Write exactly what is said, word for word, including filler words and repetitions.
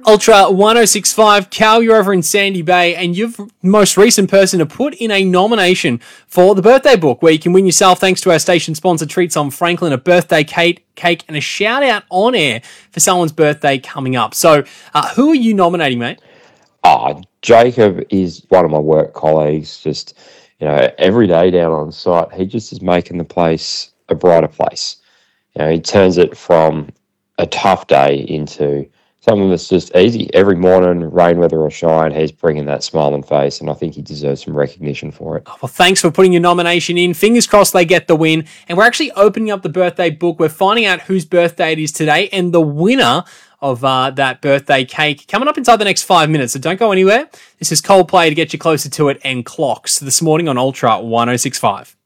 Ultra one oh six point five, Cal, you're over in Sandy Bay, and you're the most recent person to put in a nomination for the birthday book, where you can win yourself, thanks to our station sponsor Treats on Franklin, a birthday cake, cake and a shout out on air for someone's birthday coming up. So uh, who are you nominating, mate? Ah, Jacob is one of my work colleagues. Just, you know, every day down on site, he just is making the place a brighter place. You know, he turns it from a tough day into something that's just easy. Every morning, rain, weather or shine, he's bringing that smiling face, and I think he deserves some recognition for it. Well, thanks for putting your nomination in. Fingers crossed they get the win. And we're actually opening up the birthday book. We're finding out whose birthday it is today, and the winner of uh, that birthday cake coming up inside the next five minutes. So don't go anywhere. This is Coldplay to get you closer to it, and Clocks this morning on Ultra one oh six point five.